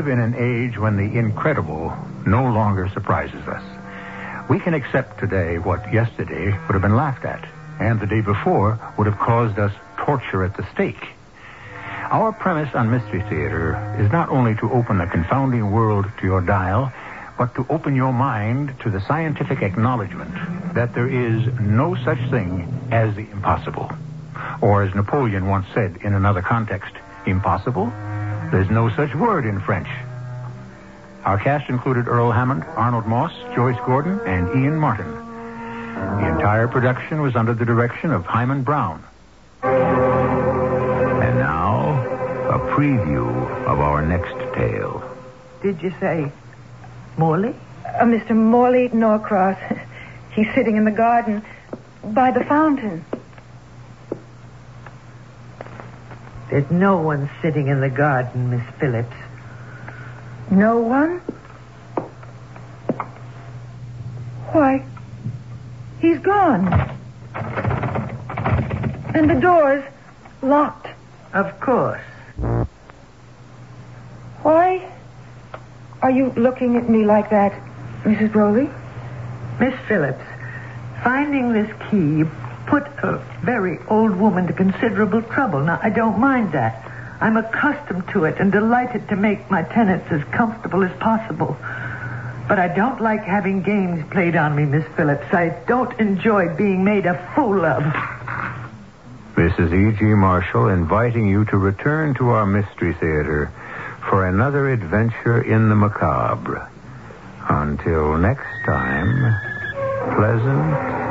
live in an age when the incredible no longer surprises us. We can accept today what yesterday would have been laughed at, and the day before would have caused us torture at the stake. Our premise on Mystery Theater is not only to open a confounding world to your dial, but to open your mind to the scientific acknowledgement that there is no such thing as the impossible. Or as Napoleon once said in another context, impossible? There's no such word in French. Our cast included Earl Hammond, Arnold Moss, Joyce Gordon, and Ian Martin. The entire production was under the direction of Hyman Brown. And now, a preview of our next tale. Did you say Morley? Mr. Morley Norcross. He's sitting in the garden by the fountain. There's no one sitting in the garden, Miss Phillips. No one? Why, he's gone. And the door's locked. Of course. Why are you looking at me like that, Mrs. Broley? Miss Phillips, finding this key put a very old woman to considerable trouble. Now, I don't mind that. I'm accustomed to it and delighted to make my tenants as comfortable as possible. But I don't like having games played on me, Miss Phillips. I don't enjoy being made a fool of. Mrs. E.G. Marshall inviting you to return to our Mystery Theater for another adventure in the macabre. Until next time, pleasant